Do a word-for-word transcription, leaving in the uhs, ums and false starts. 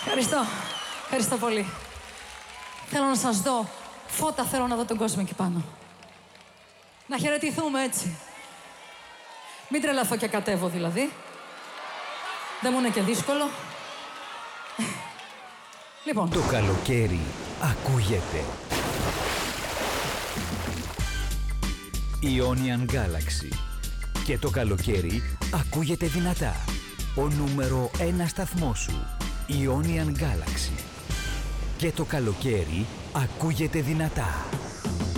Ευχαριστώ. Ευχαριστώ πολύ. Θέλω να σας δω. Φώτα θέλω να δω τον κόσμο εκεί πάνω. Να χαιρετηθούμε έτσι. Μην τρελαθώ και κατέβω δηλαδή. Δεν μου είναι και δύσκολο. Λοιπόν. Το καλοκαίρι ακούγεται. Ionian Galaxy. Και το καλοκαίρι ακούγεται δυνατά. Ο νούμερο ένα σταθμός σου. Ionian Galaxy. Και το καλοκαίρι ακούγεται δυνατά.